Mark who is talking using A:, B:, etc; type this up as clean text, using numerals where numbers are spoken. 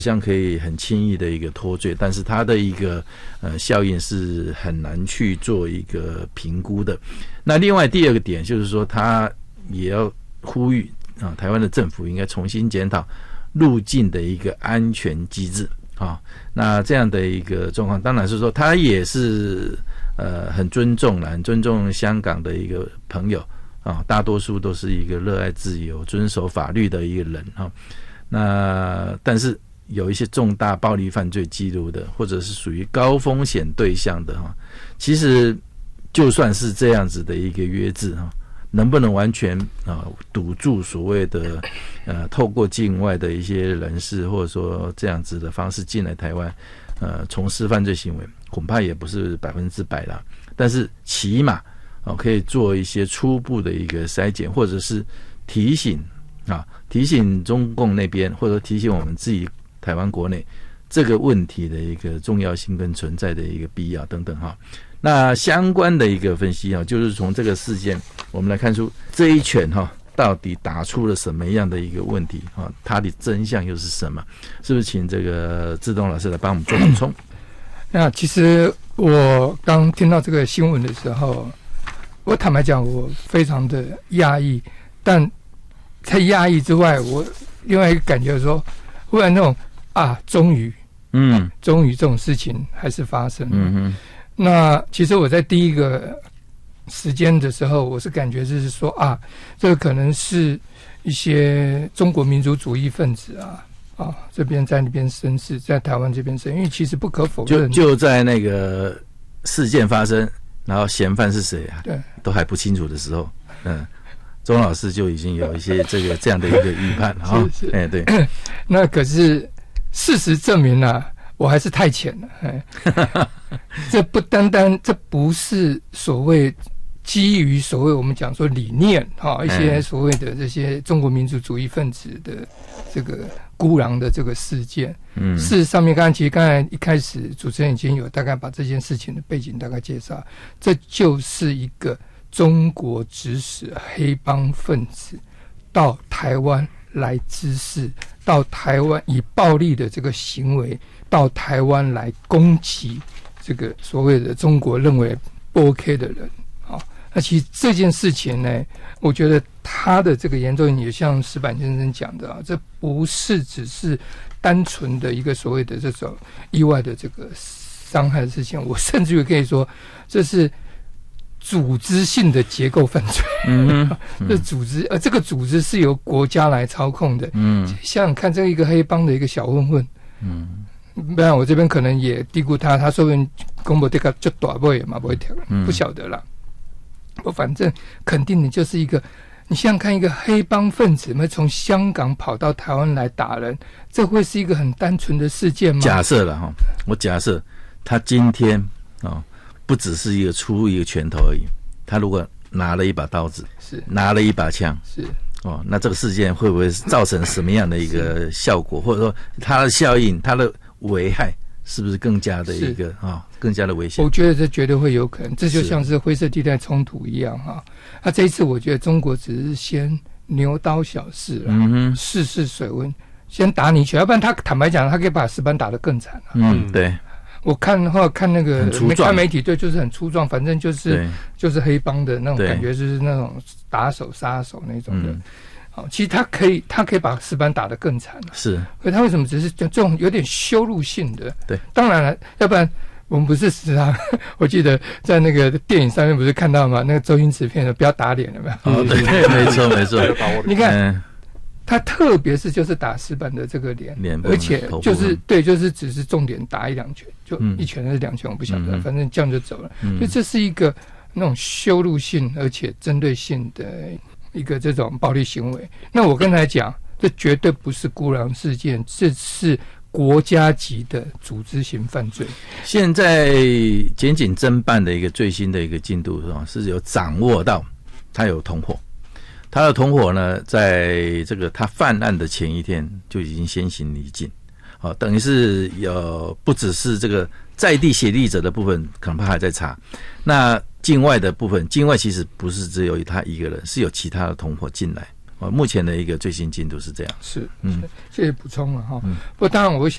A: 像可以很轻易的一个脱罪，但是它的一个效应是很难去做一个评估的。那另外第二个点就是说，它也要呼吁台湾的政府应该重新检讨入境的一个安全机制那这样的一个状况，当然是说他也是很尊重香港的一个朋友大多数都是一个热爱自由、遵守法律的一个人那但是有一些重大暴力犯罪记录的，或者是属于高风险对象的其实就算是这样子的一个约制能不能完全堵住所谓的透过境外的一些人士，或者说这样子的方式进来台湾从事犯罪行为，恐怕也不是100%啦。但是起码可以做一些初步的一个筛检，或者是提醒中共那边，或者提醒我们自己台湾国内这个问题的一个重要性跟存在的一个必要等等那相关的一个分析就是从这个事件我们来看出这一拳到底打出了什么样的一个问题它的真相又是什么？是不是请这个志东老师来帮我们做补充？
B: 那其实我刚听到这个新闻的时候，我坦白讲我非常的压抑，但在压抑之外，我另外一个感觉说忽然那种终于这种事情还是发生了那其实我在第一个时间的时候，我是感觉就是说这个可能是一些中国民族主义分子这边在那边生事，在台湾这边生，因为其实不可否认，
A: 就在那个事件发生，然后嫌犯是谁对，都还不清楚的时候，钟老师就已经有一些这样的一个预判对。
B: 那可是事实证明我还是太浅了这不单单，这不是所谓基于所谓我们讲说理念一些所谓的这些中国民族主义分子的这个孤狼的这个事件事实上面其实刚才一开始主持人已经有大概把这件事情的背景大概介绍，这就是一个中国指使黑帮分子到台湾来滋事，到台湾以暴力的这个行为到台湾来攻击这个所谓的中国认为不 OK 的人那其实这件事情呢，我觉得他的这个严重也像石板先生讲的这不是只是单纯的一个所谓的这种意外的这个伤害的事情，我甚至于可以说这是组织性的结构犯罪这组织这个组织是由国家来操控的想想看，这一个黑帮的一个小混混不然我这边可能也低估他说不定公布这个就大尾嘛不会跳不晓得啦反正肯定的就是一个，你想想看，一个黑帮分子会从香港跑到台湾来打人，这会是一个很单纯的事件吗？
A: 假设了我假设他今天不只是一个出一个拳头而已，他如果拿了一把刀子，是拿了一把枪，是那这个事件会不会造成什么样的一个效果，或者说它的效应、它的危害是不是更加的一个更加的危险？
B: 我觉得这绝对会有可能，这就像是灰色地带冲突一样那这一次我觉得中国只是先牛刀小试试试水温，先打你一拳，要不然他坦白讲，他可以把石板打得更惨
A: 对。
B: 我看那个看媒体，对，就是很粗壮，反正就是黑帮的那种感觉，就是那种打手杀手那种的。其实他可以把石板打得更惨
A: 是，
B: 可他为什么只是这种有点羞辱性的？
A: 对，
B: 当然了，要不然我们不是时常，我记得在那个电影上面不是看到吗？那个周星驰片的不要打脸了没有？
A: 对，没错。
B: 你看。他特别是就是打石板的这个脸，而且就是对，就是只是重点打1-2拳，就1拳还是2拳我不晓得，反正这样就走了。所以这是一个那种羞辱性而且针对性的一个这种暴力行为。那我刚才讲，这绝对不是孤狼事件，这是国家级的组织型犯罪。
A: 现在检警侦办的一个最新的一个进度是有掌握到他有同伙。他的同伙呢，在这个他犯案的前一天就已经先行离境，等于是有不只是这个在地协力者的部分，可能他还在查。那境外的部分，境外其实不是只有他一个人，是有其他的同伙进来， 目前的一个最新进度是这样。
B: 是，谢谢补充了哈。不过当然我